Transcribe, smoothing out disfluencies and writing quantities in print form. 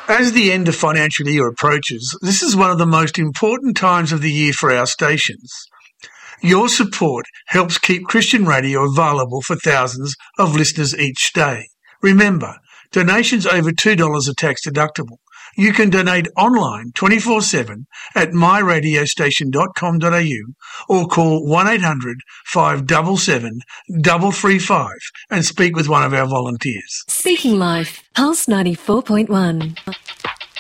As the end of financial year approaches, this is one of the most important times of the year for our stations. Your support helps keep Christian radio available for thousands of listeners each day. Remember, donations over $2 are tax deductible. You can donate online 24/7 at myradiostation.com.au or call 1-800-577-335 and speak with one of our volunteers. Speaking Life, Pulse 94.1.